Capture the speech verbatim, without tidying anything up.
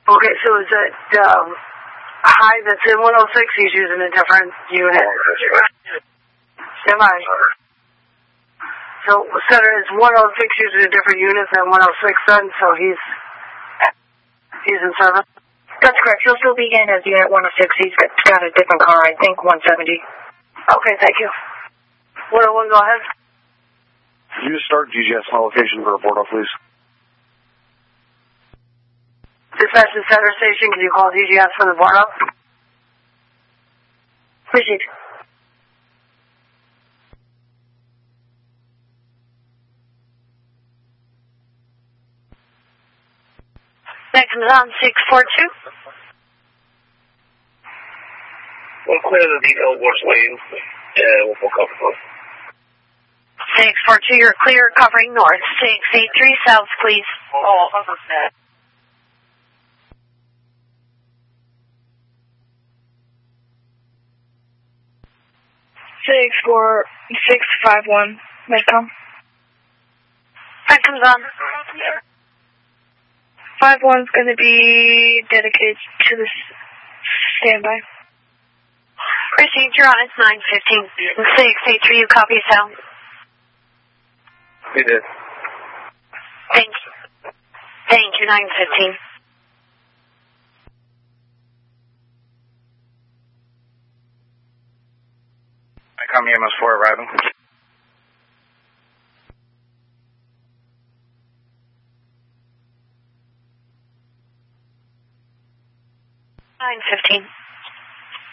Okay, so is it um, high that's in one oh six, he's using a different unit? Stand by. So, Senator, is one oh six using a different unit than one oh six then, so he's, he's in service? That's correct. He'll still be in as Unit one oh six. He's got, got a different car, I think one seventy. Okay, thank you. one oh one, go ahead. Can you start D G S on location for a report off, please? Dispatch to Center Station, can you call D G S for the board up? Proceed. That comes on six four two. We'll clear the detail works lane, and we'll full cover. six four two, you're clear, covering north. six eight three south, please. Oh, other than that. Six four six five one, Medcom. That comes on. Five one's going to be dedicated to the standby. Proceed, you're on, it's nine fifteen. six eight three, you copy sound. We did. Thank you. Thank you, nine fifteen. I come E M S four arriving. nine fifteen.